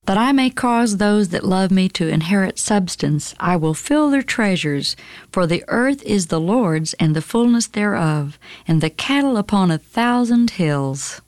That I may cause those that love me to inherit substance, I will fill their treasures. For the earth is the Lord's, and the fullness thereof, and the cattle upon 1,000 hills.